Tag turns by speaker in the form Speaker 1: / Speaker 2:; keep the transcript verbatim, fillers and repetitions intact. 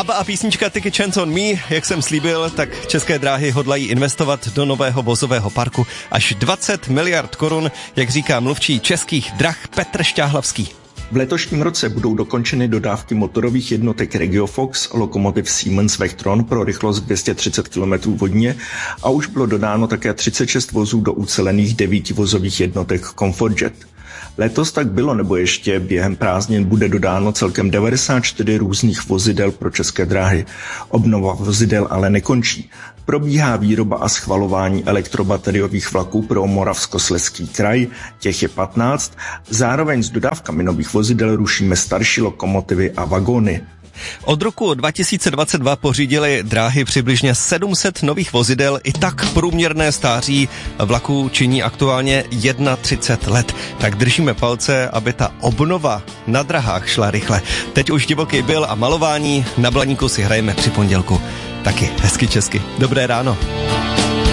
Speaker 1: ABBA a písnička Take a Chance on Me, jak jsem slíbil, tak České dráhy hodlají investovat do nového vozového parku až dvacet miliard korun, jak říká mluvčí Českých drah Petr Šťáhlavský.
Speaker 2: V letošním roce budou dokončeny dodávky motorových jednotek Regiofox, lokomotiv Siemens Vectron pro rychlost dvě stě třicet kilometrů vodně a už bylo dodáno také třicet šest vozů do ucelených devíti vozových jednotek Comfortjet. Letos tak bylo, nebo ještě během prázdnin bude dodáno celkem devadesát čtyři různých vozidel pro České dráhy. Obnova vozidel ale nekončí. Probíhá výroba a schvalování elektrobateriových vlaků pro Moravskoslezský kraj, těch je patnáct. Zároveň s dodávkami nových vozidel rušíme starší lokomotivy a vagóny.
Speaker 1: Od roku dva tisíce dvacet dva pořídili dráhy přibližně sedm set nových vozidel, i tak průměrné stáří vlaků činí aktuálně třicet jedna let. Tak držíme palce, aby ta obnova na drahách šla rychle. Teď už divoký byl a malování, na Blaníku si hrajeme při pondělku. Taky hezky česky. Dobré ráno.